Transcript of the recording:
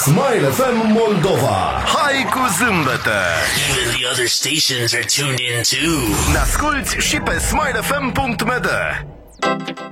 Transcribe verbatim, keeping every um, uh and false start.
Smile F M Moldova. Hai cu zâmbete! Even the other stations are tuned in too. Ne asculti și pe smile f m punct m d.